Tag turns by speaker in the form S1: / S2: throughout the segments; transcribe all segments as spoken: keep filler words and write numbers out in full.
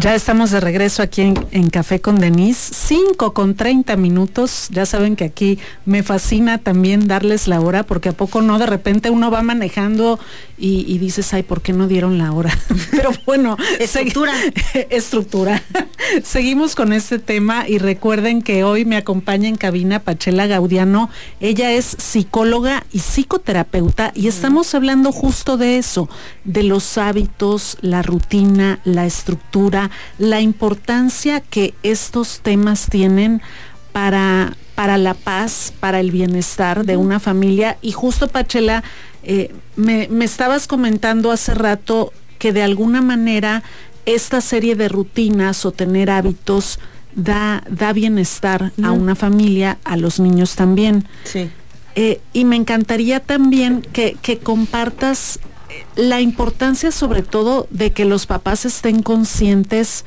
S1: Ya estamos de regreso aquí en, en Café con Denise, cinco con treinta minutos. Ya saben que aquí me fascina también darles la hora, porque a poco no, de repente uno va manejando y, y dices, ay, ¿por qué no dieron la hora? Pero bueno,
S2: estructura.
S1: Segui- estructura. Seguimos con este tema y recuerden que hoy me acompaña en cabina Pachela Gaudiano. Ella es psicóloga y psicoterapeuta y estamos hablando justo de eso, de los hábitos, la rutina, la estructura, la importancia que estos temas tienen para, para la paz, para el bienestar de una familia. Y justo, Pachela, eh, me, me estabas comentando hace rato que de alguna manera esta serie de rutinas o tener hábitos da, da bienestar uh-huh. a una familia, a los niños también.
S2: Sí.
S1: Eh, y me encantaría también que, que compartas la importancia sobre todo de que los papás estén conscientes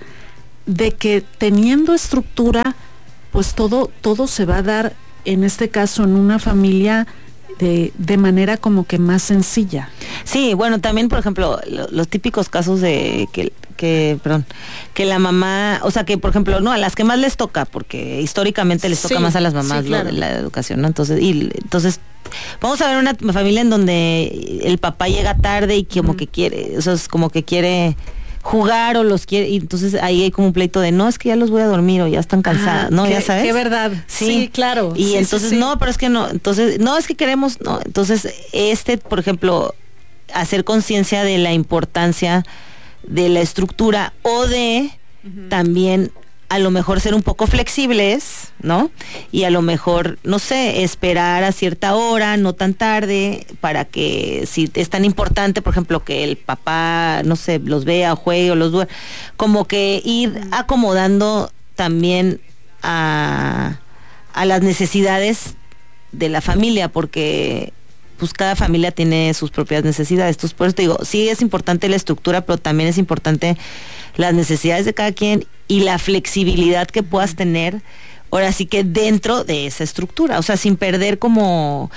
S1: de que teniendo estructura, pues todo, todo se va a dar, en este caso, en una familia de, de manera como que más sencilla.
S2: Sí, bueno, también, por ejemplo, lo, los típicos casos de que, que, perdón, que la mamá, o sea, que, por ejemplo, no, a las que más les toca, porque históricamente les toca sí, más a las mamás, sí, claro. lo de la educación, ¿no? Entonces, y entonces vamos a ver una familia en donde el papá llega tarde y como mm. que quiere, o sea, es como que quiere jugar o los quiere, y entonces ahí hay como un pleito de no, es que ya los voy a dormir o ya están cansadas, ah, ¿no?
S1: Qué,
S2: ya sabes.
S1: Qué verdad.
S2: Sí,
S1: sí claro.
S2: Y
S1: sí,
S2: entonces
S1: sí, sí.
S2: no, pero es que no, entonces no, es que queremos, no, entonces este, por ejemplo, hacer conciencia de la importancia de la estructura o de uh-huh. también a lo mejor ser un poco flexibles, ¿no? Y a lo mejor, no sé, esperar a cierta hora, no tan tarde, para que si es tan importante, por ejemplo, que el papá, no sé, los vea o juegue o los duerma, como que ir acomodando también a, a las necesidades de la familia, porque pues cada familia tiene sus propias necesidades. Entonces, por eso te digo, sí es importante la estructura, pero también es importante las necesidades de cada quien y la flexibilidad que puedas tener, ahora sí que dentro de esa estructura, o sea, sin perder como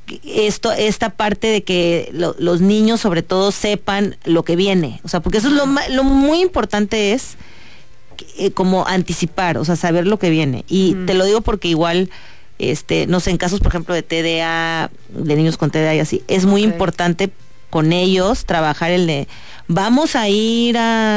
S2: esto, esta parte de que lo, los niños sobre todo sepan lo que viene, o sea, porque eso es lo, lo muy importante es eh, como anticipar, o sea, saber lo que viene. Y mm. te lo digo porque igual, este, no sé, en casos, por ejemplo, de T D A, de niños con T D A y así, es muy okay. importante con ellos trabajar el de vamos a ir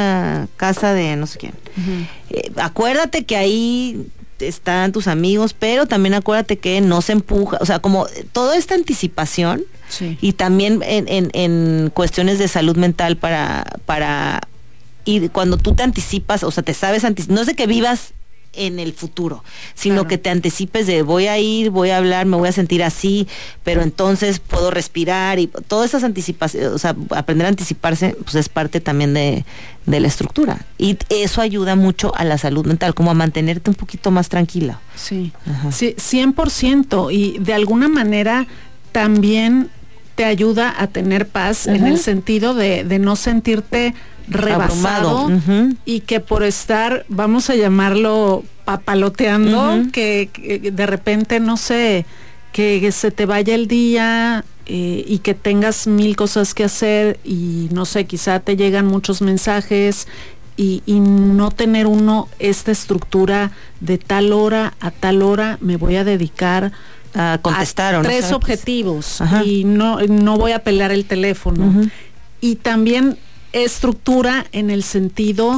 S2: a casa de no sé quién. Uh-huh. Eh, acuérdate que ahí están tus amigos, pero también acuérdate que no se empuja, o sea, como toda esta anticipación sí. y también en, en, en cuestiones de salud mental para, para ir, cuando tú te anticipas, o sea, te sabes anticipar, no es de que vivas en el futuro, sino claro. que te anticipes de voy a ir, voy a hablar, me voy a sentir así, pero entonces puedo respirar y todas esas anticipaciones, o sea, aprender a anticiparse, pues es parte también de, de la estructura. Y eso ayuda mucho a la salud mental, como a mantenerte un poquito más tranquila.
S1: Sí, Ajá. sí, cien por ciento, y de alguna manera también te ayuda a tener paz uh-huh. en el sentido de, de no sentirte rebasado uh-huh. y que por estar, vamos a llamarlo papaloteando, uh-huh. que, que de repente, no sé, que, que se te vaya el día eh, y que tengas mil cosas que hacer y no sé, quizá te llegan muchos mensajes y, y no tener uno esta estructura de tal hora a tal hora me voy a dedicar
S2: a contestar
S1: a
S2: o no
S1: tres
S2: sabes.
S1: objetivos
S2: Ajá.
S1: y no, no voy a pelar el teléfono uh-huh. y también estructura en el sentido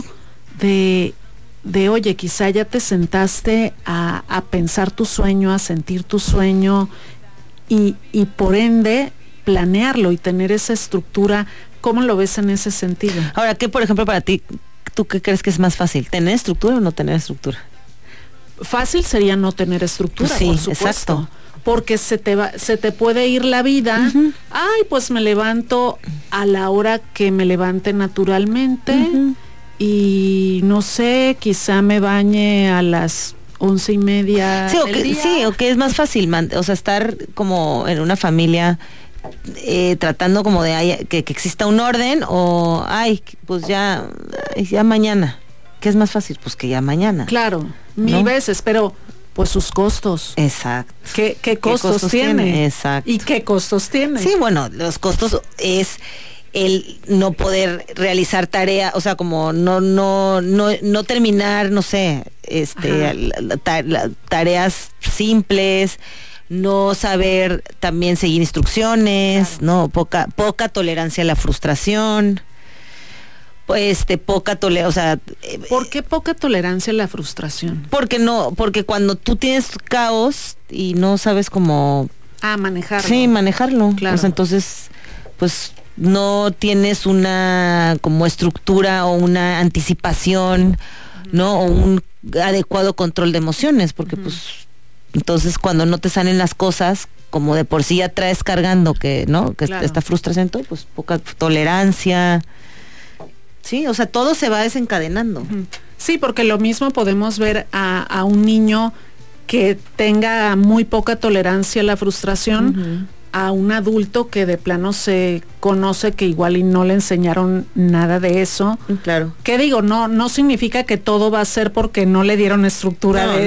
S1: de, de oye, quizá ya te sentaste a, a pensar tu sueño, a sentir tu sueño y, y por ende planearlo y tener esa estructura. ¿Cómo lo ves en ese sentido?
S2: Ahora, ¿qué, por ejemplo, para ti, tú qué crees que es más fácil? ¿Tener estructura o no tener estructura?
S1: Fácil sería no tener estructura,
S2: sí,
S1: por supuesto.
S2: Exacto.
S1: Porque se te va, se te puede ir la vida. Uh-huh. Ay, pues me levanto a la hora que me levante naturalmente uh-huh. y no sé, quizá me bañe a las once y media
S2: sí,
S1: del
S2: o que,
S1: día.
S2: Sí, o que es más fácil, man, o sea, estar como en una familia eh, tratando como de ay, que, que exista un orden o ay, pues ya, ya mañana. ¿Qué es más fácil? Pues que ya mañana.
S1: Claro, mil ¿no? veces, pero pues sus costos.
S2: Exacto.
S1: ¿Qué, qué, costos, ¿Qué costos tiene?
S2: tiene? Exacto.
S1: ¿Y qué costos tiene?
S2: Sí, bueno, los costos es el no poder realizar tarea, o sea, como no no no no terminar, no sé, este la, ta, la, tareas simples, no saber también seguir instrucciones, claro. no poca poca tolerancia a la frustración. Este poca tolerancia, o sea,
S1: ¿por qué poca tolerancia a la frustración?
S2: Porque no, porque cuando tú tienes caos y no sabes cómo
S1: ah, manejarlo.
S2: Sí, manejarlo.
S1: Claro.
S2: O sea, entonces, pues no tienes una como estructura o una anticipación, uh-huh. ¿no? O un adecuado control de emociones, porque uh-huh. pues entonces cuando no te salen las cosas, como de por sí ya traes cargando que, ¿no? Que claro. esta frustración, todo, pues poca tolerancia. Sí, o sea, todo se va desencadenando. Uh-huh.
S1: Sí, porque lo mismo podemos ver a, a un niño que tenga muy poca tolerancia a la frustración, uh-huh. a un adulto que de plano se conoce que igual y no le enseñaron nada de eso.
S2: Claro.
S1: ¿Qué digo? No, no significa que todo va a ser porque no le dieron estructura
S2: no,
S1: de